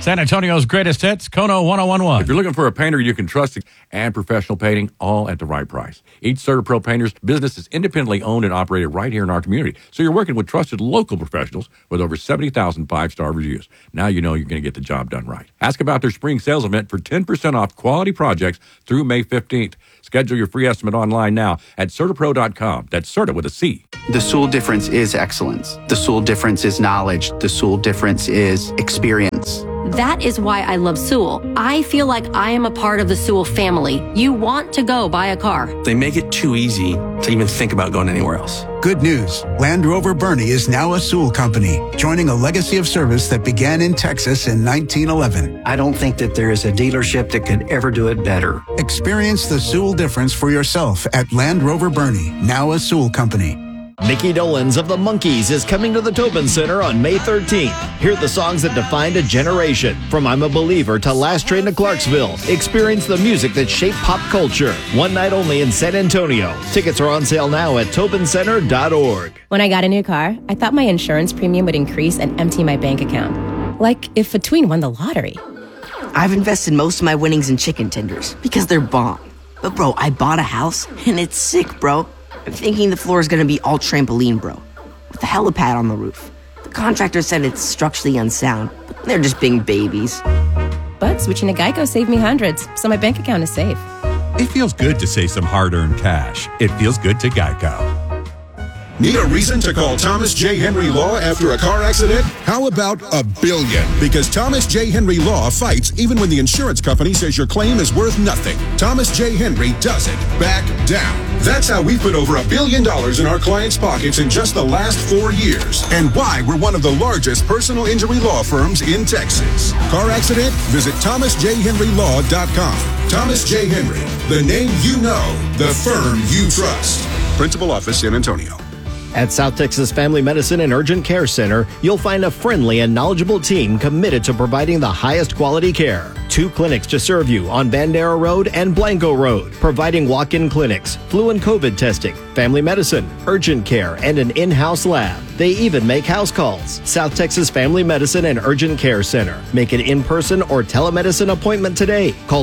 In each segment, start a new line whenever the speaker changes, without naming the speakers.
San Antonio's greatest hits, Kono 1011.
If you're looking for a painter you can trust and professional painting, all at the right price. Each CertaPro Painters business is independently owned and operated right here in our community. So you're working with trusted local professionals with over 70,000 five-star reviews. Now you know you're going to get the job done right. Ask about their spring sales event for 10% off quality projects through May 15th. Schedule your free estimate online now at CertaPro.com. That's Certa with a C.
The Sewell difference is excellence. The Sewell difference is knowledge. The Sewell difference is experience.
That is why I love Sewell. I feel like I am a part of the Sewell family. You want to go buy a car.
They make it too easy to even think about going anywhere else.
Good news. Land Rover Bernie is now a Sewell company, joining a legacy of service that began in Texas in 1911.
I don't think that there is a dealership that could ever do it better.
Experience the Sewell difference for yourself at Land Rover Bernie, now a Sewell company.
Mickey Dolenz of the Monkees is coming to the Tobin Center on May 13th. Hear the songs that defined a generation. From I'm a Believer to Last Train to Clarksville. Experience the music that shaped pop culture. One night only in San Antonio. Tickets are on sale now at tobincenter.org.
When I got a new car, I thought my insurance premium would increase and empty my bank account. Like if a tween won the lottery.
I've invested most of my winnings in chicken tenders because they're bomb. But bro, I bought a house and it's sick, bro. I'm thinking the floor is going to be all trampoline, bro, with a helipad on the roof. The contractor said it's structurally unsound, but they're just being babies.
But switching to Geico saved me hundreds, so my bank account is safe.
It feels good to save some hard-earned cash. It feels good to Geico.
Need a reason to call Thomas J. Henry Law after a car accident? How about $1 billion? Because Thomas J. Henry Law fights even when the insurance company says your claim is worth nothing. Thomas J. Henry doesn't back down. That's how we put over $1 billion in our clients' pockets in just the last 4 years. And why we're one of the largest personal injury law firms in Texas. Car accident? Visit ThomasJHenryLaw.com. Thomas J. Henry, the name you know, the firm you trust. Principal office, San Antonio.
At South Texas Family Medicine and Urgent Care Center, you'll find a friendly and knowledgeable team committed to providing the highest quality care. 2 clinics to serve you on Bandera Road and Blanco Road, providing walk-in clinics, flu and COVID testing, family medicine, urgent care, and an in-house lab. They even make house calls. South Texas Family Medicine and Urgent Care Center. Make an in-person or telemedicine appointment today. Call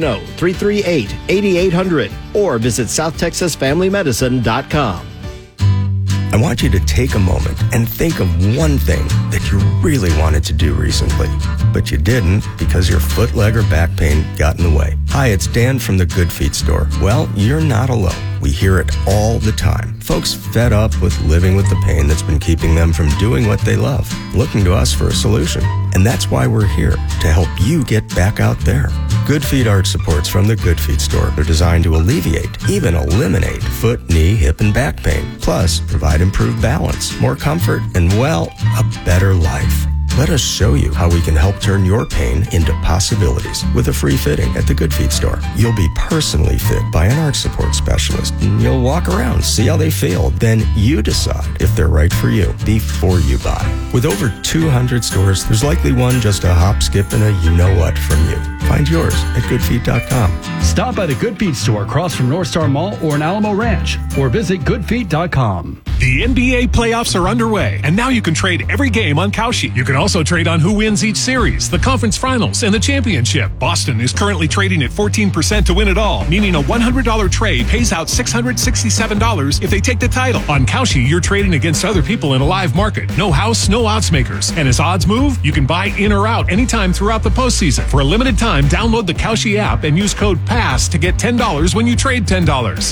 210-338-8800 or visit southtexasfamilymedicine.com.
I want you to take a moment and think of one thing that you really wanted to do recently, but you didn't because your foot, leg, or back pain got in the way. Hi, it's Dan from the Good Feet store. Well, you're not alone. We hear it all the time. Folks fed up with living with the pain that's been keeping them from doing what they love, looking to us for a solution. And that's why we're here, to help you get back out there. Good Feet arch supports from the Good Feet store are designed to alleviate, even eliminate, foot, knee, hip, and back pain. Plus, provide improved balance, more comfort, and, well, a better life. Let us show you how we can help turn your pain into possibilities with a free fitting at the Good Feet store. You'll be personally fit by an arch support specialist. And you'll walk around, see how they feel. Then you decide if they're right for you before you buy. With over 200 stores, there's likely one just a hop, skip, and a you-know-what from you. Find yours at goodfeet.com.
Stop by the Good Feet store across from North Star Mall or in Alamo Ranch, or visit goodfeet.com.
The NBA playoffs are underway, and now you can trade every game on Kalshi. You can also trade on who wins each series, the conference finals, and the championship. Boston is currently trading at 14% to win it all, meaning a $100 trade pays out $667 if they take the title. On Kalshi, you're trading against other people in a live market. No house, no odds makers. And as odds move, you can buy in or out anytime throughout the postseason. For a limited time, download the Kalshi app and use code PASS to get $10 when you trade $10.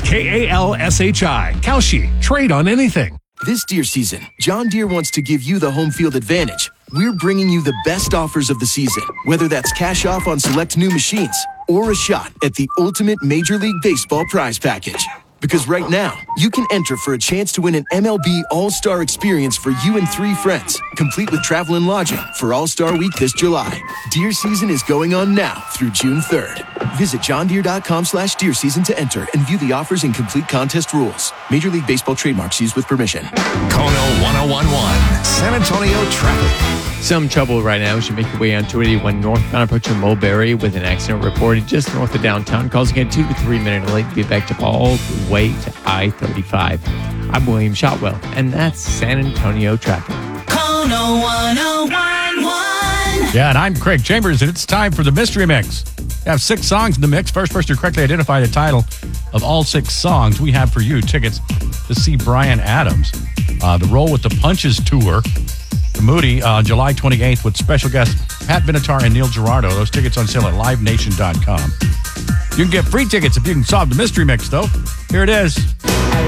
KALSHI. Kalshi. Trade on anything.
This deer season, John Deere wants to give you the home field advantage. We're bringing you the best offers of the season, whether that's cash off on select new machines or a shot at the ultimate Major League Baseball prize package. Because right now, you can enter for a chance to win an MLB All-Star experience for you and 3 friends, complete with travel and lodging for All-Star Week this July. Deer season is going on now through June 3rd. Visit johndeere.com/deer season to enter and view the offers and complete contest rules. Major League Baseball trademarks used with permission.
Kono 1011, San Antonio traffic.
Some trouble right now as you make your way on 281 northbound approaching Mulberry with an accident reported just north of downtown, causing a 2 to 3 minute delay to be effective all the way to I-35. I'm William Shotwell, and that's San Antonio traffic.
Kono 1011.
Yeah, and I'm Craig Chambers, and it's time for the Mystery Mix. We have 6 songs in the mix. First person to correctly identify the title of all 6 songs, we have for you tickets to see Bryan Adams. The Roll with the Punches tour to Moody on July 28th with special guests Pat Benatar and Neil Girardo. Those tickets on sale at livenation.com. You can get free tickets if you can solve the Mystery Mix, though. Here it is.